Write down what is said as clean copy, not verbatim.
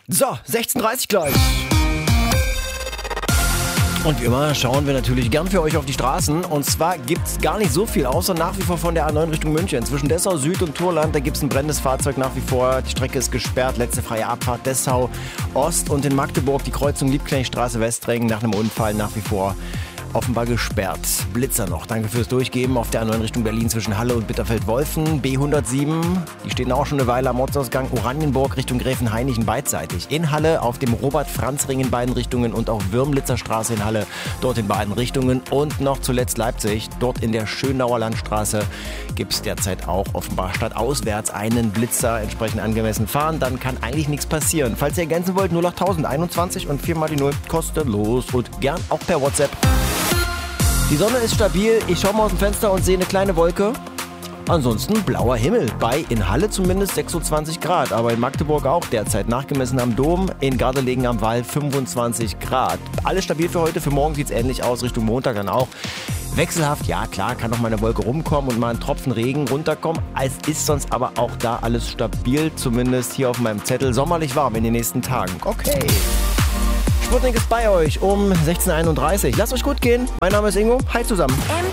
So, 16:30 gleich. Und wie immer schauen wir natürlich gern für euch auf die Straßen. Und zwar gibt's gar nicht so viel, außer nach wie vor von der A9 Richtung München. Zwischen Dessau Süd und Turland, da gibt's ein brennendes Fahrzeug nach wie vor. Die Strecke ist gesperrt, letzte freie Abfahrt Dessau Ost. Und in Magdeburg die Kreuzung Liebknechtstraße Westring nach einem Unfall nach wie vor offenbar gesperrt. Blitzer noch. Danke fürs Durchgeben auf der A9 Richtung Berlin zwischen Halle und Bitterfeld-Wolfen. B107, die stehen auch schon eine Weile am Ortsausgang. Oranienburg Richtung Gräfenhainichen beidseitig. In Halle auf dem Robert-Franz-Ring in beiden Richtungen und auch Würmlitzer Straße in Halle, dort in beiden Richtungen. Und noch zuletzt Leipzig, dort in der Schönauer Landstraße gibt es derzeit auch offenbar stadtauswärts einen Blitzer. Entsprechend angemessen fahren, dann kann eigentlich nichts passieren. Falls ihr ergänzen wollt, 08021 und 4 mal die 0 kostenlos und gern auch per WhatsApp. Die Sonne ist stabil, ich schaue mal aus dem Fenster und sehe eine kleine Wolke. Ansonsten blauer Himmel, bei in Halle zumindest 26 Grad, aber in Magdeburg auch derzeit nachgemessen am Dom, in Gardelegen am Wall 25 Grad. Alles stabil für heute, für morgen sieht es ähnlich aus, Richtung Montag dann auch. Wechselhaft, ja klar, kann noch mal eine Wolke rumkommen und mal ein Tropfen Regen runterkommen. Es ist sonst aber auch da alles stabil, zumindest hier auf meinem Zettel. Sommerlich warm in den nächsten Tagen. Okay. Sputnik ist bei euch um 16:31 Uhr. Lasst euch gut gehen. Mein Name ist Ingo. Hi zusammen.